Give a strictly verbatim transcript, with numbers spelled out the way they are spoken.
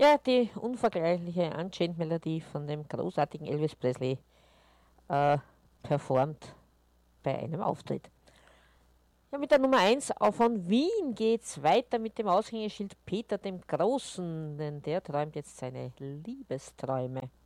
Ja, die unvergleichliche Unchained-Melodie von dem großartigen Elvis Presley äh, performt bei einem Auftritt. Ja, mit der Nummer eins von Wien geht's weiter mit dem Aushängeschild Peter dem Großen, denn der träumt jetzt seine Liebesträume.